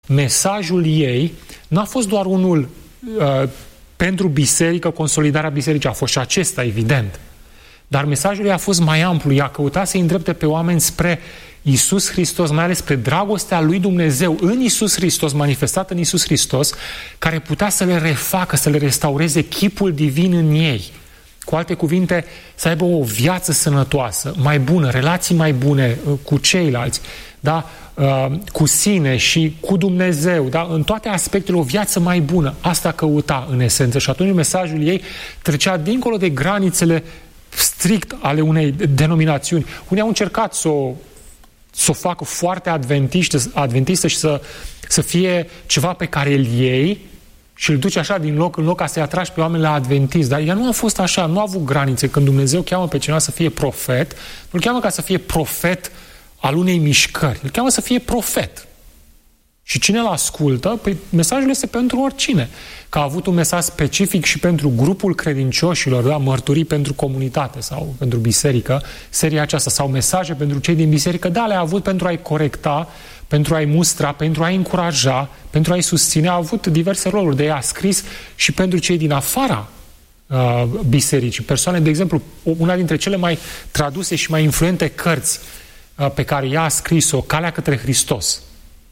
mesajul ei n-a fost doar unul pentru biserică, consolidarea bisericii, a fost și acesta, evident. Dar mesajul ei a fost mai amplu, ea căuta să-i îndrepte pe oameni spre Iisus Hristos, mai ales spre dragostea lui Dumnezeu în Iisus Hristos, manifestată în Iisus Hristos, care putea să le refacă, să le restaureze chipul divin în ei. Cu alte cuvinte, să aibă o viață sănătoasă, mai bună, relații mai bune cu ceilalți, da? Cu sine și cu Dumnezeu, da? În toate aspectele o viață mai bună. Asta căuta în esență și atunci mesajul ei trecea dincolo de granițele strict ale unei denominațiuni. Unii au încercat să o facă foarte adventistă și să fie ceva pe care îl iei și îl duci așa din loc în loc ca să-i atragi pe oameni la adventism. Dar ea nu a fost așa, nu a avut granițe. Când Dumnezeu cheamă pe cineva să fie profet, nu-l cheamă ca să fie profet al unei mișcări. Îl cheamă să fie profet. Și cine îl ascultă, păi mesajul este pentru oricine. Că a avut un mesaj specific și pentru grupul credincioșilor, da? Mărturii pentru comunitate sau pentru biserică, seria aceasta, sau mesaje pentru cei din biserică, da, le-a avut pentru a-i corecta, pentru a-i mustra, pentru a-i încuraja, pentru a-i susține. A avut diverse roluri, de ea a scris și pentru cei din afara bisericii. Persoane, de exemplu, una dintre cele mai traduse și mai influente cărți pe care ea a scris-o, Calea către Hristos,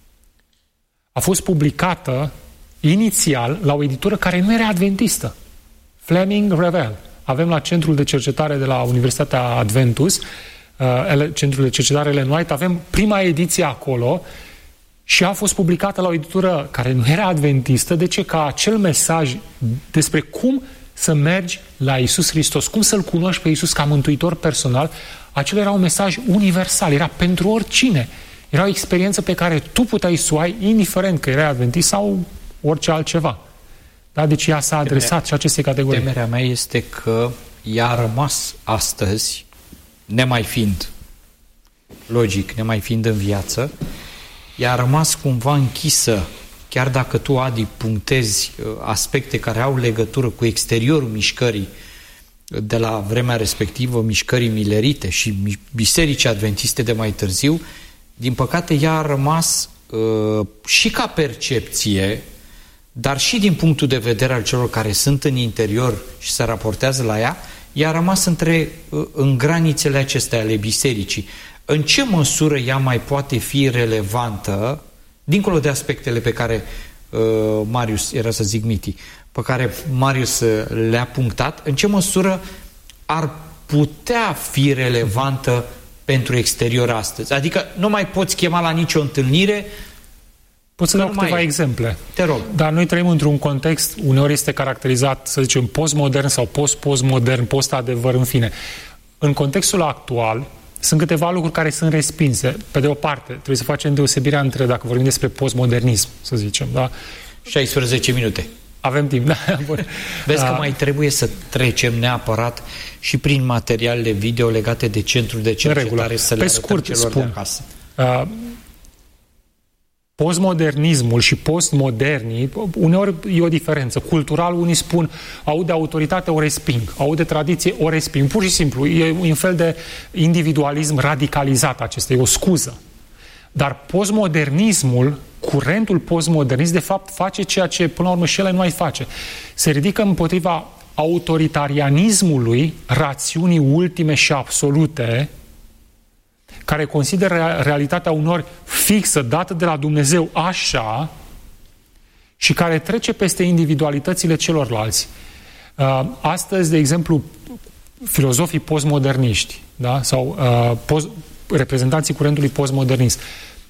a fost publicată inițial la o editură care nu era adventistă. Fleming Revell. Avem la Centrul de Cercetare de la Universitatea Adventus, Centrul de Cercetare Ellen White, avem prima ediție acolo și a fost publicată la o editură care nu era adventistă. De ce? Ca acel mesaj despre cum să mergi la Iisus Hristos, cum să-L cunoști pe Iisus ca mântuitor personal, acela era un mesaj universal, era pentru oricine. Era o experiență pe care tu puteai să o ai, indiferent că erai adventist sau orice altceva. Da? Deci ea s-a adresat și acestei categorii. Temerea mea este că ea a rămas astăzi, nemai fiind logic, nemai fiind în viață, ea a rămas cumva închisă, chiar dacă tu, Adi, punctezi aspecte care au legătură cu exteriorul mișcării de la vremea respectivă, mișcării milerite și bisericii adventiste de mai târziu, din păcate ea a rămas și ca percepție, dar și din punctul de vedere al celor care sunt în interior și se raportează la ea, ea a rămas în granițele acestea ale bisericii. În ce măsură ea mai poate fi relevantă, dincolo de aspectele pe care Marius, era să zic Miti, pe care Marius le-a punctat, în ce măsură ar putea fi relevantă pentru exterior astăzi? Adică nu mai poți chema la nicio întâlnire. Pot să dau câteva exemple. Te rog. Dar noi trăim într-un context, uneori este caracterizat, să zicem, postmodern sau post-postmodern, post-adevăr, în fine. În contextul actual, sunt câteva lucruri care sunt respinse. Pe de o parte, trebuie să facem deosebirea între, dacă vorbim despre postmodernism, să zicem, da? 16 minute. Avem timp, da? Vezi că mai trebuie să trecem neapărat și prin materialele video legate de centrul de cercetare, să le arătăm celor de acasă. Postmodernismul și postmodernii, uneori e o diferență. Cultural, unii spun, aud de autoritate, o resping. Aud de tradiție, o resping. Pur și simplu, e un fel de individualism radicalizat acesta, e o scuză. Dar postmodernismul, curentul postmodernist, de fapt, face ceea ce, până la urmă, și ele nu mai face. Se ridică împotriva autoritarianismului, rațiunii ultime și absolute, care consideră realitatea unor fixă, dată de la Dumnezeu așa, și care trece peste individualitățile celorlalți. Astăzi, de exemplu, filozofii postmoderniști, da? Sau reprezentanții curentului postmodernist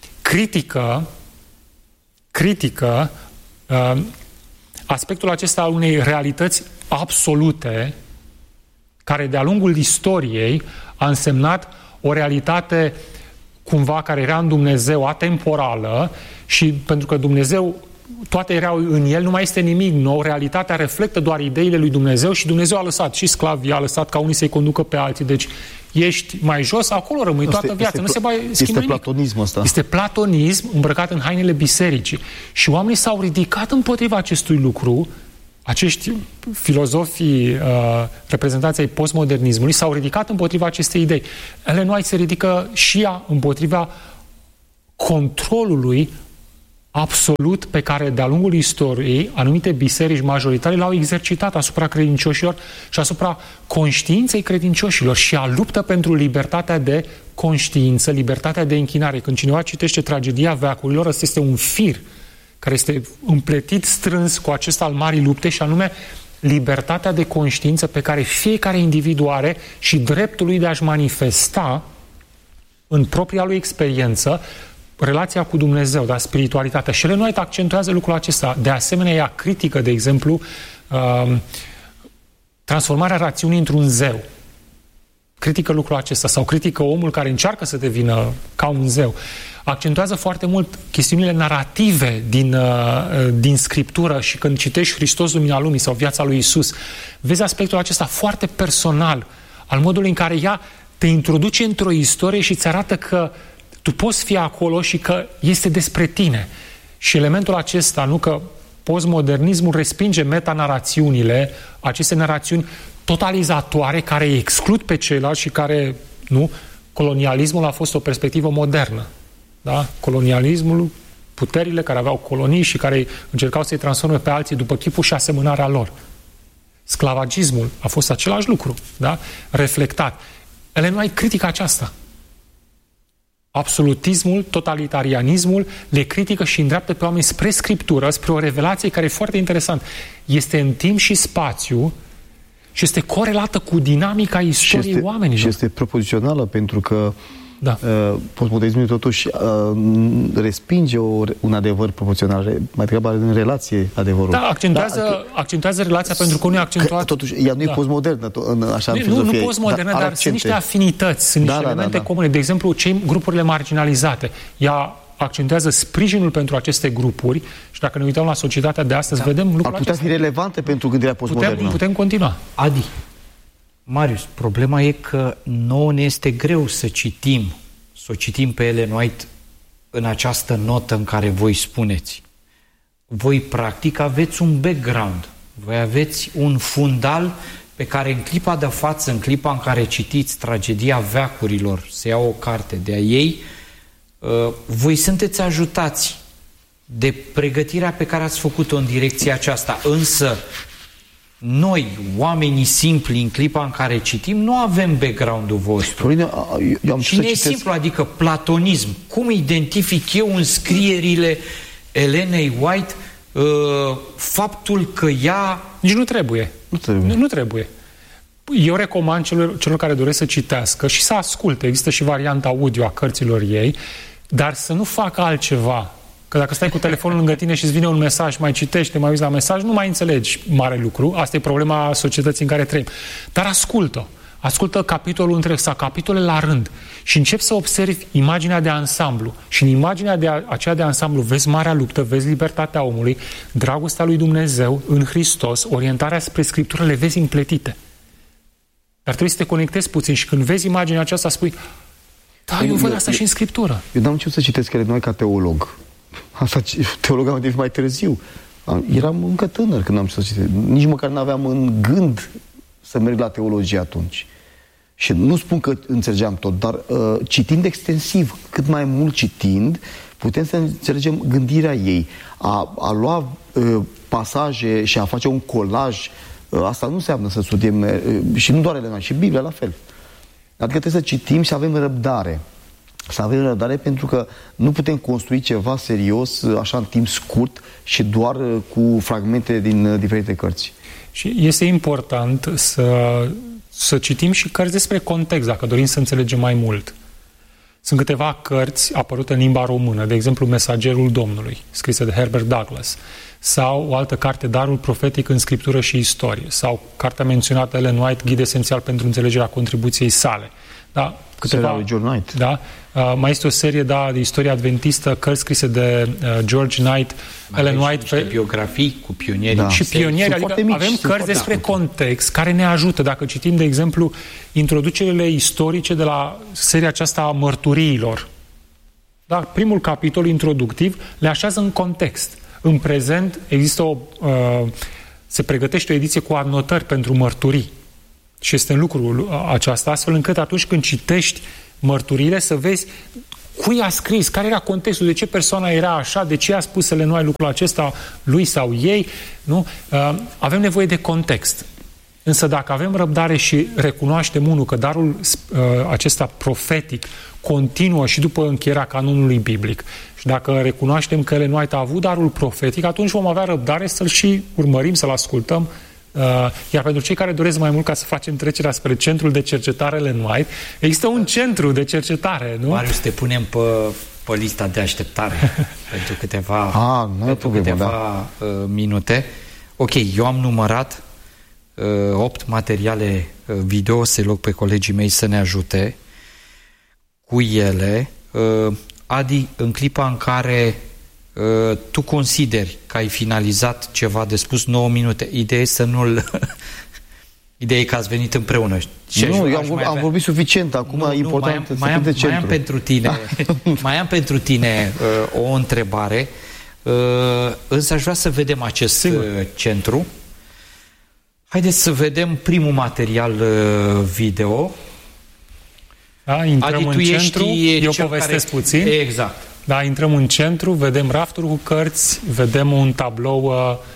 critică aspectul acesta al unei realități absolute care de-a lungul istoriei a însemnat o realitate cumva care era în Dumnezeu, atemporală, și pentru că Dumnezeu, toate erau în El, nu mai este nimic nou, realitatea reflectă doar ideile lui Dumnezeu și Dumnezeu a lăsat și sclavii, a lăsat ca unii să-i conducă pe alții. Deci ești mai jos, acolo rămâi toată viața. Nu se mai schimbă nimic. Este platonism ăsta. Este platonism îmbrăcat în hainele bisericii. Și oamenii s-au ridicat împotriva acestui lucru. Acești filozofii, reprezentanții ai postmodernismului, s-au ridicat împotriva acestei idei. Ellen White se ridică și ea împotriva controlului absolut pe care de-a lungul istoriei anumite biserici majoritare l-au exercitat asupra credincioșilor și asupra conștiinței credincioșilor și a luptă pentru libertatea de conștiință, libertatea de închinare. Când cineva citește Tragedia veacurilor, ăsta este un fir care este împletit strâns cu acesta al marii lupte și anume libertatea de conștiință pe care fiecare individ o are și dreptul lui de a-și manifesta în propria lui experiență relația cu Dumnezeu, da, spiritualitatea. Și Ellen White accentuează lucrul acesta. De asemenea, ea critică, de exemplu, transformarea rațiunii într-un zeu. Critică lucrul acesta sau critică omul care încearcă să devină ca un zeu. Accentuează foarte mult chestiunile narrative din Scriptură și când citești Hristos Lumina Lumii sau viața lui Isus, vezi aspectul acesta foarte personal al modului în care ea te introduce într-o istorie și îți arată că tu poți fi acolo și că este despre tine. Și elementul acesta, nu că postmodernismul respinge metanarațiunile, aceste narațiuni totalizatoare care exclud pe ceilalți și care, nu, colonialismul a fost o perspectivă modernă. Da? Colonialismul, puterile care aveau colonii și care încercau să-i transforme pe alții după chipul și asemănarea lor. Sclavagismul a fost același lucru, da? Reflectat. Ellen White critică aceasta. Absolutismul, totalitarianismul le critică și îndreaptă pe oameni spre Scriptură, spre o revelație care e foarte interesant. Este în timp și spațiu și este corelată cu dinamica istoriei oamenilor. Și este propozițională pentru că postmodernismul totuși respinge un adevăr proporțional, mai degrabă în relație adevărul. Da, accentuează relația pentru că nu e accentuat. Totuși, ea nu e postmodernă, așa în filozofie. Nu postmodernă, dar sunt niște afinități, sunt niște elemente comune. De exemplu, grupurile marginalizate. Ea accentuează sprijinul pentru aceste grupuri și dacă ne uităm la societatea de astăzi, vedem lucrul acesta. Ar putea fi relevante pentru gândirea postmodernă. Putem continua. Adi, Marius, problema e că nouă ne este greu să o citim pe Ellen White în această notă în care voi spuneți. Voi, practic, aveți un background. Voi aveți un fundal pe care în clipa de față, în clipa în care citiți Tragedia veacurilor, se ia o carte de a ei, voi sunteți ajutați de pregătirea pe care ați făcut-o în direcția aceasta. Însă, noi, oamenii simpli, în clipa în care citim, nu avem background-ul vostru. Și ne e simplu, adică platonism. Cum identific eu în scrierile Ellenei White faptul că ea... Nici nu trebuie. Nu trebuie. Eu recomand celor care doresc să citească și să asculte. Există și varianta audio a cărților ei, dar să nu facă altceva. Că dacă stai cu telefonul lângă tine și îți vine un mesaj, mai citești, mai uiți la mesaj, nu mai înțelegi mare lucru. Asta e problema societății în care trăim. Dar ascultă. Ascultă capitolul întreg sau capitole la rând și începi să observi imaginea de ansamblu. Și în imaginea aceea de ansamblu vezi marea luptă, vezi libertatea omului, dragostea lui Dumnezeu în Hristos, orientarea spre Scriptură, le vezi împletite. Dar trebuie să te conectezi puțin și când vezi imaginea aceasta spui, da, eu văd asta și în Scriptură. Eu n-am început să citesc ele noi ca teolog. Asta teolog am devenit mai târziu. Eram încă tânăr când am început să citesc. Nici măcar n-aveam în gând să merg la teologie atunci. Și nu spun că înțelegeam tot, dar citind extensiv, cât mai mult citind, putem să înțelegem gândirea ei. A lua pasaje și a face un colaj, asta nu înseamnă să studiem, și nu doar Elena, și Biblia la fel. Adică trebuie să citim și avem răbdare. Să avem răbdare pentru că nu putem construi ceva serios așa în timp scurt și doar cu fragmente din diferite cărți. Și este important să citim și cărți despre context, dacă dorim să înțelegem mai mult. Sunt câteva cărți apărute în limba română, de exemplu Mesagerul Domnului, scrisă de Herbert Douglas, sau o altă carte, Darul profetic în Scriptură și Istorie, sau cartea menționată Ellen White, Ghid esențial pentru înțelegerea contribuției sale. Da, câteva, George Knight. Da, mai este o serie de istorie adventistă, cărți scrise de George Knight, Ellen White, biografii cu pionieri. Și pionieri, adică avem cărți despre context care ne ajută. Dacă citim, de exemplu, introducerile istorice de la seria aceasta a mărturiilor. Da, primul capitol introductiv le așează în context. În prezent există se pregătește o ediție cu anotări pentru mărturii. Și este în lucrul aceasta, astfel încât atunci când citești mărturiile să vezi cui a scris, care era contextul, de ce persoana era așa, de ce a spus Ellen White lucrul acesta lui sau ei, nu? Avem nevoie de context. Însă dacă avem răbdare și recunoaștem unul că darul acesta profetic continuă și după încheierea canonului biblic și dacă recunoaștem că Ellen White a avut darul profetic, atunci vom avea răbdare să-l și urmărim, să-l ascultăm. Iar pentru cei care doresc mai mult ca să facem trecerea spre centrul de cercetare Ellen White, există un centru de cercetare, nu? Marius, te punem pe lista de așteptare pentru câteva minute. Ok, eu am numărat 8 materiale video, să-i rog pe colegii mei să ne ajute cu ele. Adi, în clipa în care tu consideri că ai finalizat ceva de spus, 9 minute, ideea e să nu-l... Ideea e că ați venit împreună. Eu am vorbit suficient, acum e important să fie de centru. Mai am pentru tine o întrebare, însă aș vrea să vedem acest centru. Haideți să vedem primul material video. Da, intrăm în centru, eu povestesc puțin. Exact. Da, intrăm în centru, vedem rafturi cu cărți, vedem un tablou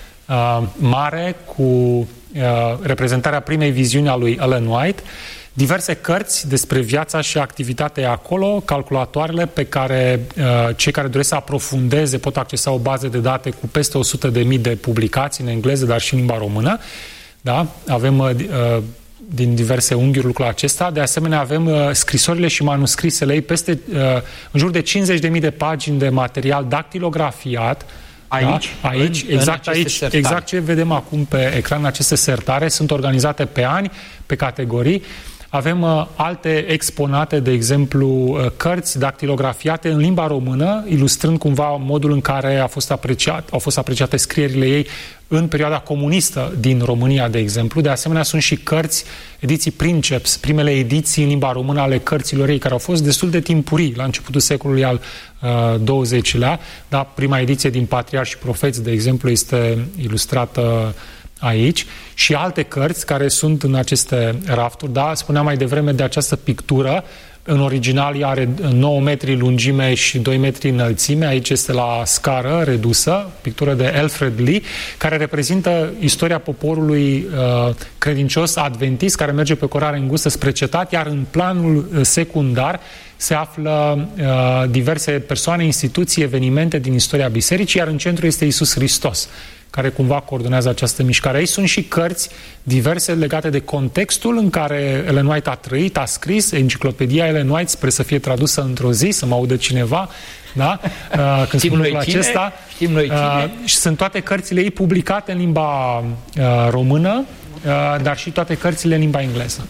mare cu reprezentarea primei viziuni a lui Ellen White, diverse cărți despre viața și activitatea acolo, calculatoarele pe care cei care doresc să aprofundeze pot accesa o bază de date cu peste 100.000 de publicații în engleză, dar și în limba română. Da? Avem din diverse unghiuri lucrul acesta. De asemenea, avem scrisorile și manuscrisele ei, peste în jur de 50.000 de pagini de material dactilografiat. Aici? Da? Aici, exact aici. Exact ce vedem acum pe ecran, aceste sertare sunt organizate pe ani, pe categorii. Avem alte exponate, de exemplu, cărți dactilografiate în limba română, ilustrând cumva modul în care au fost apreciate scrierile ei în perioada comunistă din România, de exemplu. De asemenea, sunt și cărți, ediții Princeps, primele ediții în limba română ale cărților ei, care au fost destul de timpurii la începutul secolului al XX-lea. Da, prima ediție din Patriarhi și Profeți, de exemplu, este ilustrată aici, și alte cărți care sunt în aceste rafturi. Da? Spuneam mai devreme de această pictură. În original ea are 9 metri lungime și 2 metri înălțime. Aici este la scară redusă, pictură de Alfred Lee, care reprezintă istoria poporului credincios adventist, care merge pe cărare îngustă spre cetate, iar în planul secundar se află diverse persoane, instituții, evenimente din istoria bisericii, iar în centru este Iisus Hristos, care cumva coordonează această mișcare. Aici sunt și cărți diverse legate de contextul în care Ellen White a trăit, a scris, enciclopedia Ellen White, sper să fie tradusă într-o zi, să mă audă cineva, da? Când spun lucrul acesta. Știm noi cine. Și sunt toate cărțile ei publicate în limba română, dar și toate cărțile în limba engleză.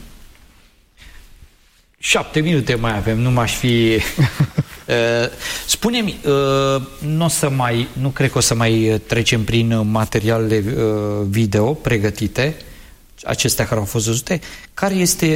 7 minute mai avem, nu m-aș fi... Spune-mi, nu cred că o să mai trecem prin materialele video pregătite, acestea care au fost văzute. Care este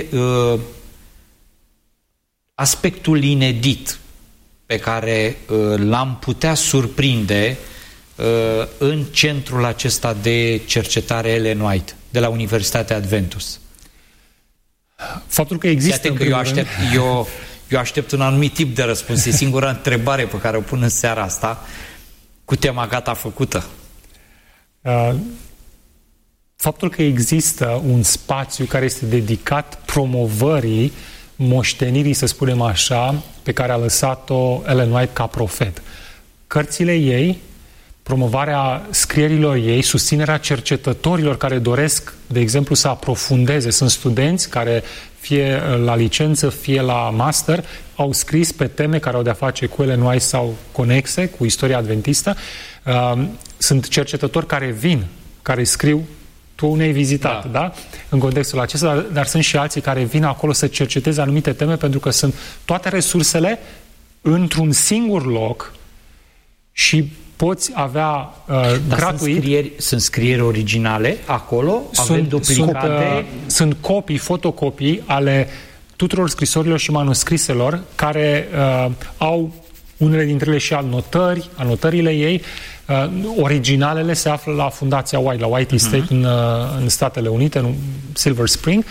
aspectul inedit pe care l-am putea surprinde în centrul acesta de cercetare Ellen White de la Universitatea Adventus? Faptul că există... Eu aștept un anumit tip de răspuns. E singura întrebare pe care o pun în seara asta, cu tema gata făcută. Faptul că există un spațiu care este dedicat promovării moștenirii, să spunem așa, pe care a lăsat-o Ellen White ca profet. Cărțile ei, promovarea scrierilor ei, susținerea cercetătorilor care doresc, de exemplu, să aprofundeze. Sunt studenți care, fie la licență, fie la master, au scris pe teme care au de-a face cu Ellen White sau conexe cu istoria adventistă. Sunt cercetători care vin, care scriu. Tu ne-ai vizitat, da? În contextul acesta, dar sunt și alții care vin acolo să cerceteze anumite teme, pentru că sunt toate resursele într-un singur loc și poți avea gratuit. Sunt scrieri originale acolo? Avem duplicate? Sunt copii, fotocopii ale tuturor scrisorilor și manuscriselor care au unele dintre ele și anotările ei. Originalele se află la Fundația White, la White Estate în Statele Unite, în Silver Spring,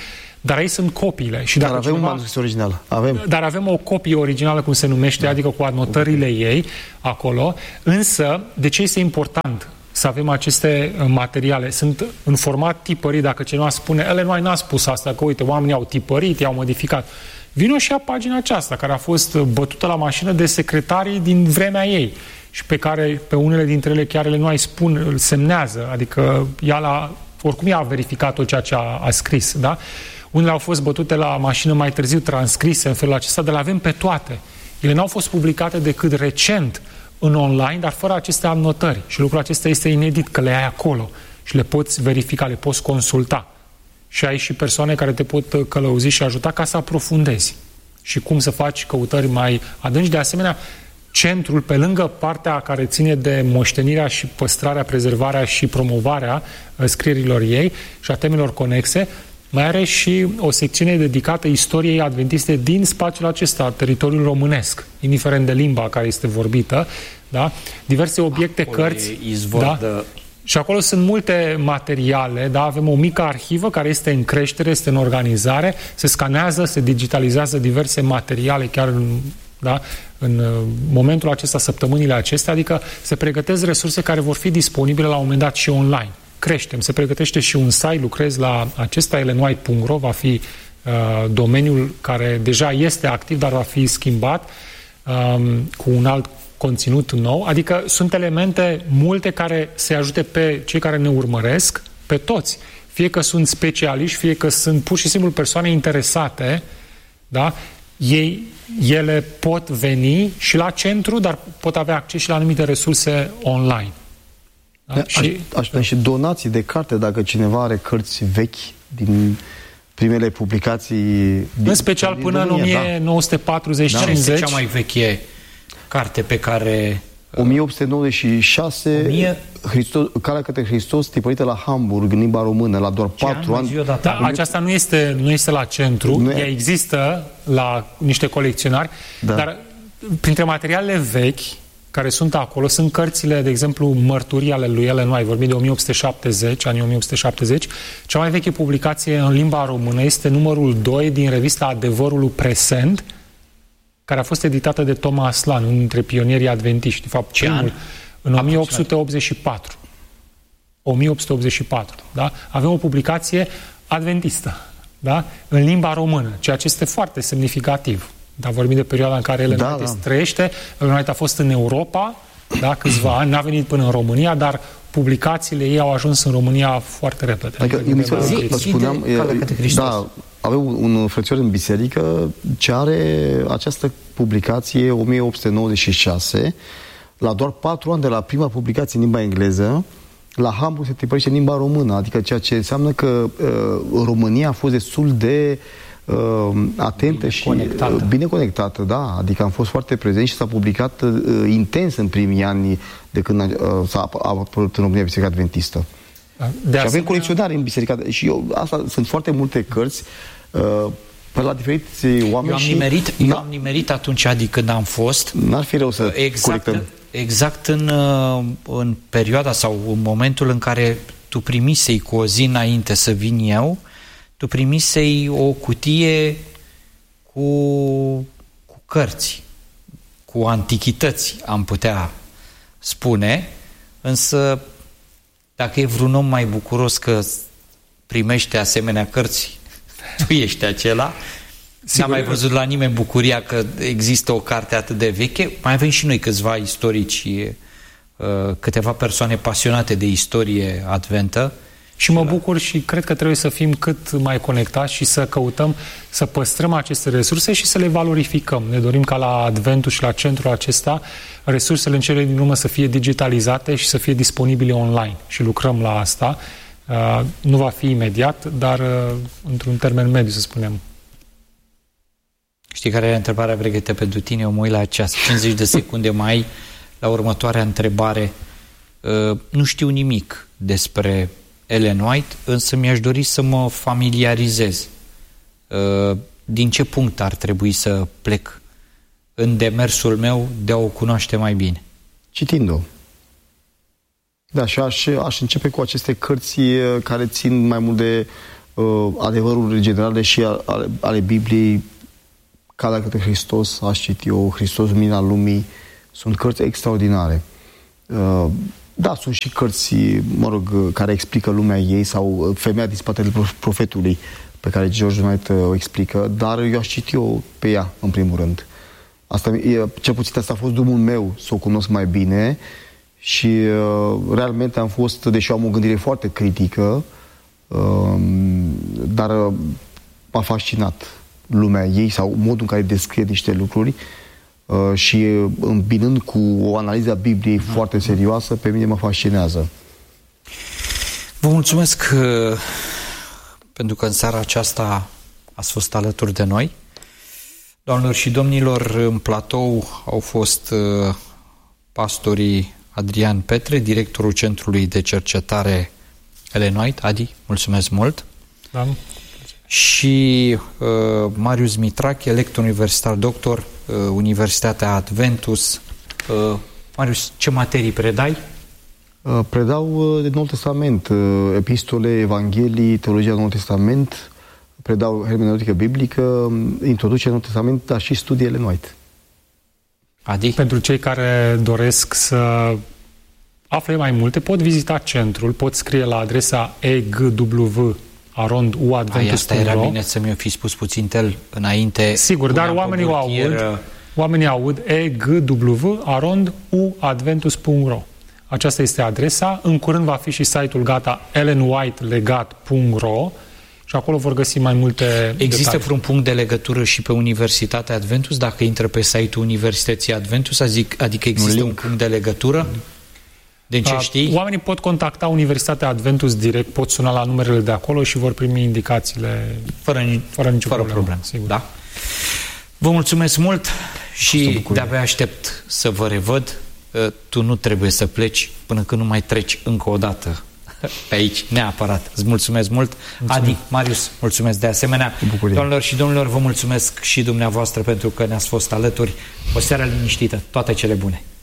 Dar aici sunt copiile. Și dacă dar avem un manuscris original. Dar avem o copie originală, cum se numește, adică cu anotările ei acolo. Însă, de ce este important să avem aceste materiale? Sunt în format tipărit. Dacă cineva spune, Ellen White n-a spus asta, că uite, oamenii au tipărit, i-au modificat. Vino și a pagina aceasta, care a fost bătută la mașină de secretarii din vremea ei și pe unele dintre ele chiar Ellen White îl semnează, adică oricum ea a verificat tot ceea ce a scris, da? Unele au fost bătute la mașină mai târziu, transcrise în felul acesta, dar le avem pe toate. Ele n-au fost publicate decât recent în online, dar fără aceste annotări. Și lucrul acesta este inedit, că le ai acolo și le poți verifica, le poți consulta. Și ai și persoane care te pot călăuzi și ajuta ca să aprofundezi. Și cum să faci căutări mai adânci. De asemenea, centrul, pe lângă partea care ține de moștenirea și păstrarea, prezervarea și promovarea scrierilor ei și a temelor conexe, mai are și o secțiune dedicată istoriei adventiste din spațiul acesta, teritoriul românesc, indiferent de limba care este vorbită, da? Diverse obiecte, acolo cărți, da? Și acolo sunt multe materiale, da? Avem o mică arhivă care este în creștere, este în organizare, se scanează, se digitalizează diverse materiale chiar în momentul acesta, săptămânile acestea, adică se pregătesc resurse care vor fi disponibile la un moment dat și online. Creștem, se pregătește și un site, lucrez la acesta, ellenwhite.ro, va fi domeniul care deja este activ, dar va fi schimbat cu un alt conținut nou, adică sunt elemente multe care să ajute pe cei care ne urmăresc, pe toți, fie că sunt specialiști, fie că sunt pur și simplu persoane interesate, da? Ele pot veni și la centru, dar pot avea acces și la anumite resurse online. Da? Aș vrea și donații de carte, dacă cineva are cărți vechi din primele publicații. În special până în 1940-50. Da. Este cea mai veche carte pe care... 1896, Calea către Hristos, tipărită la Hamburg, în limba română, la doar 4 ani. Da, aceasta nu este la centru, ea există la niște colecționari, dar printre materialele vechi care sunt acolo, sunt cărțile, de exemplu, mărturii ale lui Ellen White, vorbim de 1870, anii 1870. Cea mai veche publicație în limba română este numărul 2 din revista Adevărul Present, care a fost editată de Thomas Aslan, unul dintre pionierii adventiști. De fapt, primul, în 1884. 1884, da? Avem o publicație adventistă, da? În limba română, ceea ce este foarte semnificativ. Dar vorbim de perioada în care Ellen White trăiește. Ellen White a fost în Europa, da, câțiva ani, n-a venit până în România, dar publicațiile ei au ajuns în România foarte repede. Adică, avem un frățior în biserică ce are această publicație 1896, la doar 4 ani de la prima publicație în limba engleză, la Hamburg se tipărește în limba română, adică ceea ce înseamnă că România a fost destul de atentă și bine conectată, da, adică am fost foarte prezenți și s-a publicat intens în primii ani de când s-a apărut în România Biserica Adventistă. Și avem colecționare în biserica și sunt foarte multe cărți pe la diferiți oameni. Eu am nimerit atunci, adică când am fost. N-ar fi rău să colectăm. Exact în perioada sau în momentul în care tu primisei cu o zi înainte să vin eu, tu primisei o cutie cu cărți, cu antichități, am putea spune, însă dacă e vreun om mai bucuros că primește asemenea cărți, tu ești acela. N-am mai văzut la nimeni bucuria că există o carte atât de veche. Mai avem și noi câțiva istorici, câteva persoane pasionate de istorie adventă. Și mă bucur și cred că trebuie să fim cât mai conectați și să căutăm să păstrăm aceste resurse și să le valorificăm. Ne dorim ca la Adventul și la centrul acesta resursele în cele din urmă să fie digitalizate și să fie disponibile online. Și lucrăm la asta. Nu va fi imediat, dar într-un termen mediu, să spunem. Știi care e întrebarea, Brigitte, pentru tine? Eu mă uit la ceas. 50 de secunde mai la următoarea întrebare. Nu știu nimic despre Ellen White, însă mi-aș dori să mă familiarizez. Din ce punct ar trebui să plec în demersul meu de a o cunoaște mai bine? Citind-o. Da, și aș începe cu aceste cărți care țin mai mult de adevărurile generale și ale Bibliei, Calea către Hristos, aș citi eu, Hristos, Lumina Lumii, sunt cărți extraordinare. Da, sunt și cărți, mă rog, care explică lumea ei, sau Femeia din spatele profetului, pe care George Knight o explică, dar eu aș citi eu pe ea, în primul rând. Cel puțin asta a fost drumul meu, să o cunosc mai bine și realmente am fost, deși am o gândire foarte critică, dar m-a fascinat lumea ei sau modul în care descrie niște lucruri și îmbinând cu o analiză a Bibliei foarte serioasă, pe mine mă fascinează. Vă mulțumesc pentru că în seara aceasta ați fost alături de noi. Doamnelor și domnilor, în platou au fost pastorii Adrian Petre, directorul Centrului de Cercetare Ellen White. Adi, mulțumesc mult! Da. Și Marius Mitrache, lector universitar, doctor, Universitatea Adventus. Marius, ce materii predai? Predau de Noul Testament, epistole, evanghelii, teologia Noul Testament, predau hermeneutică biblică, introducere în Noul Testament, dar și studii Ellen White. Adi? Pentru cei care doresc să afle mai multe, pot vizita centrul, pot scrie la adresa egw@uadventus.ro. Asta era bine să mi-o fi spus puțin înainte. Sigur, dar oamenii aud egw@uadventus.ro. Aceasta este adresa. În curând va fi și site-ul gata ellenwhitelegat.ro și acolo vor găsi mai multe Există detalii. vreun punct de legătură și pe Universitatea Adventus? Dacă intră pe site-ul Universității Adventus, adică există un punct de legătură? Din ce știi? Oamenii pot contacta Universitatea Adventus direct, pot suna la numerele de acolo și vor primi indicațiile fără nicio problemă. Sigur. Da? Vă mulțumesc mult și de-abia aștept să vă revăd. Tu nu trebuie să pleci până când nu mai treci încă o dată pe aici, neapărat. Îți mulțumesc mult. Mulțumesc. Adi, Marius, mulțumesc de asemenea. Doamnelor și domnilor, vă mulțumesc și dumneavoastră pentru că ne-ați fost alături. O seară liniștită. Toate cele bune!